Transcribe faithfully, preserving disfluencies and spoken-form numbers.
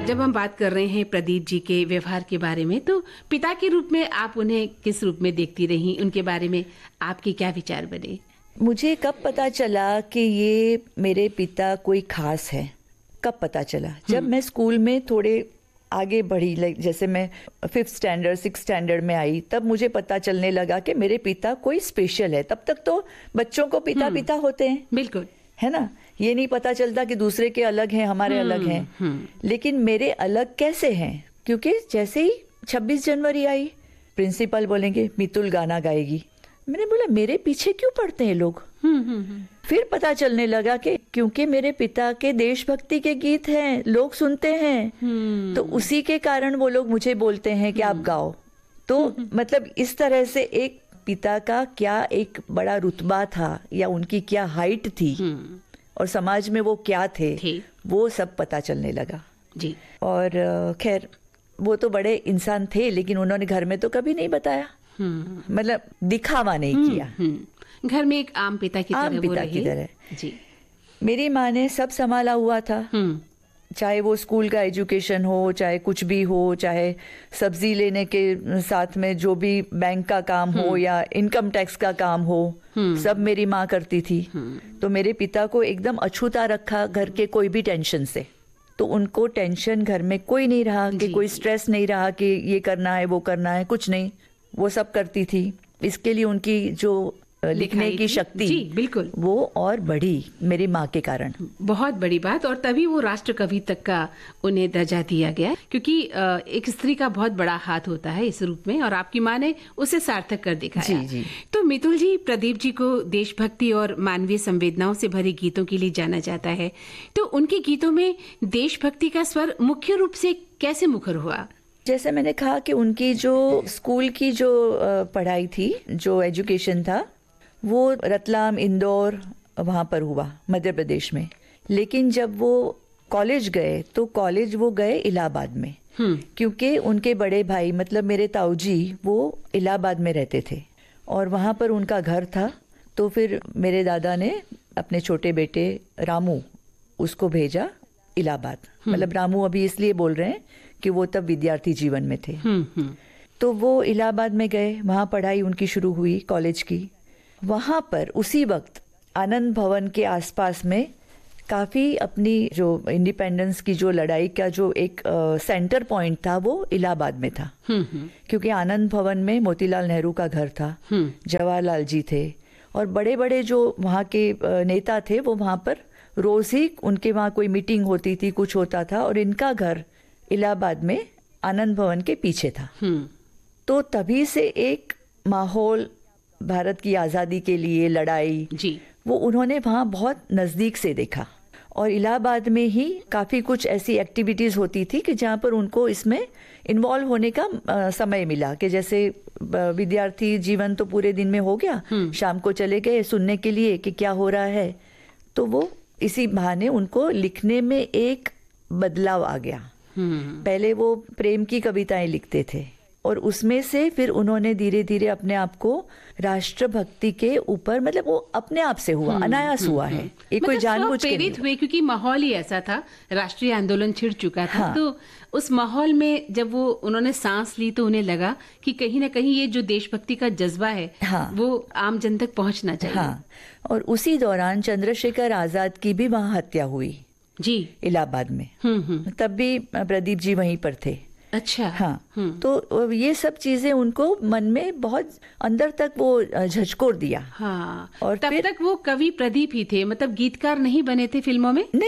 जब हम बात कर रहे हैं प्रदीप जी के व्यवहार के बारे में, तो पिता के रूप में आप उन्हें किस रूप में देखती रही? उनके बारे में आपके क्या विचार बने? मुझे कब पता चला कि ये मेरे पिता कोई खास है, कब पता चला? जब मैं स्कूल में थोड़े आगे बढ़ी, लाइक जैसे मैं फिफ्थ स्टैंडर्ड सिक्स स्टैंडर्ड में आई, तब मुझे पता चलने लगा कि मेरे पिता कोई स्पेशल है। तब तक तो बच्चों को पिता पिता होते हैं, बिल्कुल, है ना? ये नहीं पता चलता कि दूसरे के अलग हैं, हमारे अलग हैं। लेकिन मेरे अलग कैसे हैं? क्योंकि जैसे ही छब्बीस जनवरी आई, प्रिंसिपल बोलेंगे मितुल गाना गाएगी। मैंने बोला मेरे पीछे क्यों पड़ते हैं लोग? फिर पता चलने लगा कि क्योंकि मेरे पिता के देशभक्ति के गीत हैं, लोग सुनते हैं, तो उसी के कारण वो लोग मुझे बोलते हैं कि आप गाओ। तो मतलब इस तरह से एक पिता का क्या एक बड़ा रुतबा था, या उनकी क्या हाइट थी, और समाज में वो क्या थे, वो सब पता चलने लगा जी। और खैर वो तो बड़े इंसान थे, लेकिन उन्होंने घर में तो कभी नहीं बताया, मतलब दिखावा नहीं किया। घर में एक आम पिता की आम तरह पिता वो की रहे। तरह जी। मेरी माँ ने सब संभाला हुआ था, चाहे वो स्कूल का एजुकेशन हो, चाहे कुछ भी हो, चाहे सब्जी लेने के साथ में जो भी बैंक का काम हो या इनकम टैक्स का काम हो, सब मेरी माँ करती थी। तो मेरे पिता को एकदम अछूता रखा घर के कोई भी टेंशन से। तो उनको टेंशन घर में कोई नहीं रहा कि कोई स्ट्रेस नहीं रहा कि ये करना है वो करना है, कुछ नहीं, वो सब करती थी। इसके लिए उनकी जो लिखने की शक्ति, जी बिल्कुल, वो और बढ़ी मेरी माँ के कारण। बहुत बड़ी बात, और तभी वो राष्ट्र कवि तक का उन्हें दर्जा दिया गया, क्योंकि एक स्त्री का बहुत बड़ा हाथ होता है इस रूप में, और आपकी माँ ने उसे सार्थक कर दिखाया। जी जी। तो मितुल जी, प्रदीप जी को देशभक्ति और मानवीय संवेदनाओं से भरे गीतों के लिए जाना जाता है, तो उनके गीतों में देशभक्ति का स्वर मुख्य रूप से कैसे मुखर हुआ? जैसे मैंने कहा कि उनकी जो स्कूल की जो पढ़ाई थी, जो एजुकेशन था, वो रतलाम, इंदौर वहाँ पर हुआ, मध्य प्रदेश में। लेकिन जब वो कॉलेज गए तो कॉलेज वो गए इलाहाबाद में, क्योंकि उनके बड़े भाई मतलब मेरे ताऊजी वो इलाहाबाद में रहते थे और वहाँ पर उनका घर था। तो फिर मेरे दादा ने अपने छोटे बेटे रामू उसको भेजा इलाहाबाद। मतलब रामू अभी इसलिए बोल रहे हैं कि वो तब विद्यार्थी जीवन में थे। तो वो इलाहाबाद में गए, वहाँ पढ़ाई उनकी शुरू हुई कॉलेज की। वहाँ पर उसी वक्त आनंद भवन के आसपास में काफ़ी अपनी जो इंडिपेंडेंस की जो लड़ाई का जो एक आ, सेंटर पॉइंट था, वो इलाहाबाद में था। क्योंकि आनंद भवन में मोतीलाल नेहरू का घर था, जवाहरलाल जी थे, और बड़े बड़े जो वहाँ के नेता थे वो वहाँ पर रोज ही उनके वहाँ कोई मीटिंग होती थी, कुछ होता था, और इनका घर इलाहाबाद में आनंद भवन के पीछे था। तो तभी से एक माहौल भारत की आज़ादी के लिए लड़ाई जी, वो उन्होंने वहाँ बहुत नज़दीक से देखा। और इलाहाबाद में ही काफ़ी कुछ ऐसी एक्टिविटीज़ होती थी कि जहाँ पर उनको इसमें इन्वॉल्व होने का आ, समय मिला। कि जैसे विद्यार्थी जीवन तो पूरे दिन में हो गया, शाम को चले गए सुनने के लिए कि क्या हो रहा है, तो वो इसी बहाने उनको लिखने में एक बदलाव आ गया। पहले वो प्रेम की कविताएं लिखते थे, और उसमें से फिर उन्होंने धीरे धीरे अपने आप को राष्ट्रभक्ति के ऊपर, मतलब वो अपने आप से हुआ, अनायास हुआ है, ये कोई जानबूझ के प्रेरित हुए, क्योंकि माहौल ही ऐसा था, राष्ट्रीय आंदोलन छिड़ चुका था। हाँ। तो उस माहौल में जब वो उन्होंने सांस ली तो उन्हें लगा कि कहीं ना कहीं ये जो देशभक्ति का जज्बा है, हाँ, वो आम जन तक पहुंचना चाहिए। हाँ। और उसी दौरान चंद्रशेखर आजाद की भी वहाँ हत्या हुई जी, इलाहाबाद में। तब भी प्रदीप जी वहीं पर थे। अच्छा। हाँ। तो ये सब चीजें उनको मन में बहुत अंदर तक वो झकझोर दिया। हाँ। और तब तक वो कवि प्रदीप ही थे, मतलब गीतकार नहीं बने थे फिल्मों में।